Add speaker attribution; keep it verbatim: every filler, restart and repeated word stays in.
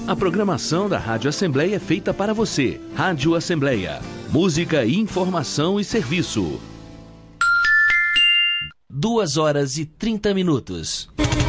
Speaker 1: A programação da Rádio Assembleia é feita para você. Rádio Assembleia. Música, informação e serviço. Duas horas e trinta minutos.